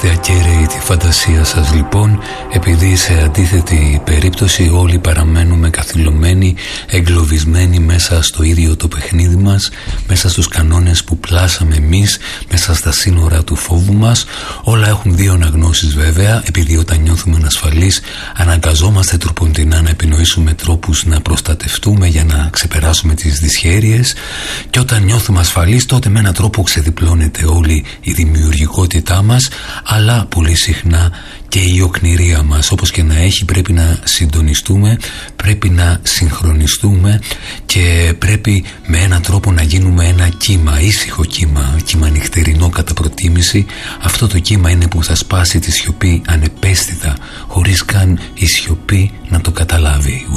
είστε ακέραιοι τη φαντασία σας λοιπόν, επειδή σε αντίθετη περίπτωση όλοι παραμένουμε καθυλωμένοι, εγκλωβισμένοι μέσα στο ίδιο το παιχνίδι μας, μέσα στους κανόνες που πλάσαμε εμείς, μέσα στα σύνορα του φόβου μας. Όλα έχουν δύο αναγνώσεις βέβαια, επειδή όταν νιώθουμε ανασφαλείς αναγκαζόμαστε τροποντινά να επινοήσουμε τρόπους να προστατευτούμε για να ξεπεράσουμε τις δυσχέρειες, και όταν νιώθουμε ασφαλείς τότε με έναν τρόπο ξεδιπλώνεται όλη η δημιουργικότητά μας, αλλά πολύ συχνά και η οκνηρία μας. Όπως και να έχει, πρέπει να συντονιστούμε, πρέπει να συγχρονιστούμε και πρέπει με έναν τρόπο να γίνουμε ένα κύμα, ήσυχο κύμα νυχτερινό κατά προτίμηση. Αυτό το κύμα είναι που θα σπάσει τη σιωπή ανεπαίσθητα, χωρίς καν η σιωπή να το καταλάβει.